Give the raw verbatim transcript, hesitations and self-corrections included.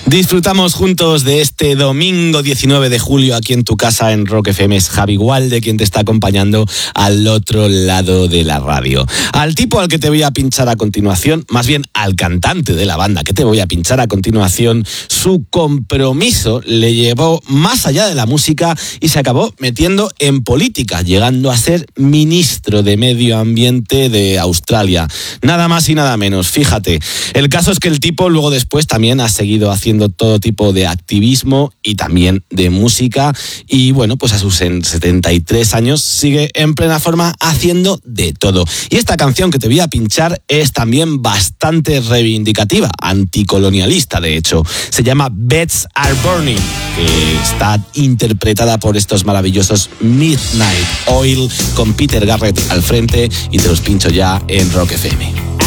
Disfrutamos juntos de este domingo diecinueve de julio aquí en tu casa en Rock F M. Es Javi Gualde quien te está acompañando al otro lado de la radio. Al tipo al que te voy a pinchar a continuación, más bien al cantante de la banda que te voy a pinchar a continuación, su compromiso le llevó más allá de la música y se acabó metiendo en política, llegando a ser ministro de Medio Ambiente de Australia. Nada más y nada menos, fíjate. El caso es que el tipo luego después también ha seguido haciendo todo tipo de activismo y también de música y bueno, pues a sus setenta y tres años sigue en plena forma haciendo de todo. Y esta canción que te voy a pinchar es también bastante reivindicativa, anticolonialista de hecho. Se llama Beds Are Burning, que está interpretada por estos maravillosos Midnight Oil con Peter Garrett al frente y te los pincho ya en Rock F M.